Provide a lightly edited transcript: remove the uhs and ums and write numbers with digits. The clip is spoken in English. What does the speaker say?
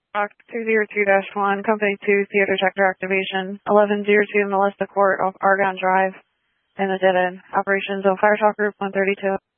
Dock 202-1, Company 2, Theater Detector Activation, 1102 Melissa Court off Argonne Drive, in the dead end. Operations on Fire Talk Group 132.